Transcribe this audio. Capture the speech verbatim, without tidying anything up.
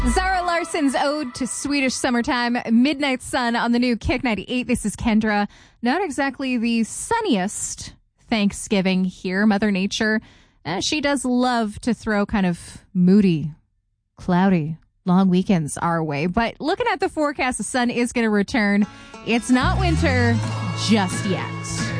Zara Larson's Ode to Swedish Summertime, Midnight Sun on the new Kick ninety-eight. This is Kendra. Not exactly the sunniest Thanksgiving here. Mother Nature, eh, she does love to throw kind of moody, cloudy, long weekends our way. But looking at the forecast, the sun is going to return. It's not winter just yet.